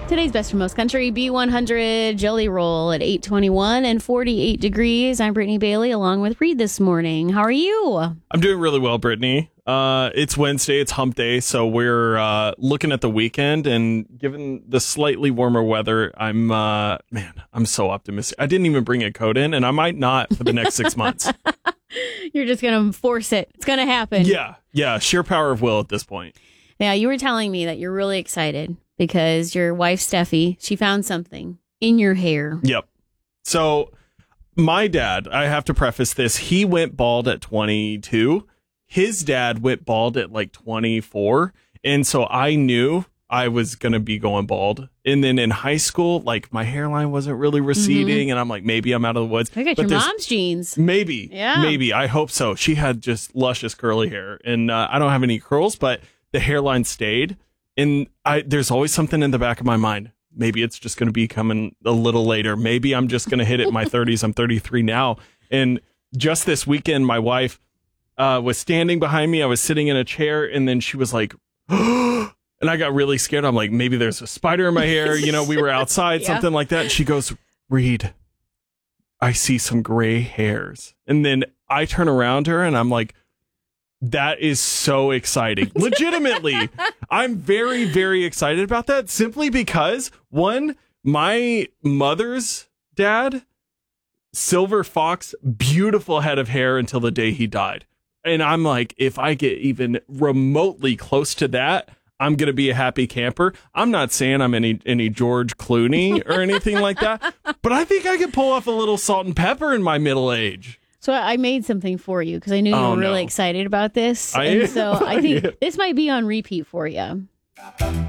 Today's Best from Most Country, B100 Jelly Roll at 8:21 and 48 degrees. I'm Brittany Bailey along with Reed this morning. How are you? I'm doing really well, Brittany. It's Wednesday, it's hump day, so we're looking at the weekend, and given the slightly warmer weather, I'm so optimistic. I didn't even bring a coat in, and I might not for the next 6 months. You're just going to force it. It's going to happen. Yeah, sheer power of will at this point. Yeah, you were telling me that you're really excited because your wife, Steffi, she found something in your hair. Yep. So my dad, I have to preface this, he went bald at 22. His dad went bald at like 24. And so I knew I was going to be going bald. And then in high school, like my hairline wasn't really receding. And I'm like, maybe I'm out of the woods. I got your mom's genes. Maybe. Yeah. Maybe. I hope so. She had just luscious curly hair. And I don't have any curls, but the hairline stayed. And there's always something in the back of my mind. Maybe it's just going to be coming a little later. Maybe I'm just going to hit it in my 30s. I'm 33 now. And just this weekend, my wife was standing behind me. I was sitting in a chair, and then she was like, and I got really scared. I'm like, maybe there's a spider in my hair. You know, we were outside, something like that. And she goes, Reed, I see some gray hairs. And then I turn around her, and I'm like, that is so exciting. Legitimately, I'm very, very excited about that simply because, one, my mother's dad, silver fox, beautiful head of hair until the day he died. And I'm like, if I get even remotely close to that, I'm going to be a happy camper. I'm not saying I'm any George Clooney or anything like that, but I think I could pull off a little salt and pepper in my middle age. So I made something for you because I knew you were really excited about this. And so I think this might be on repeat for you.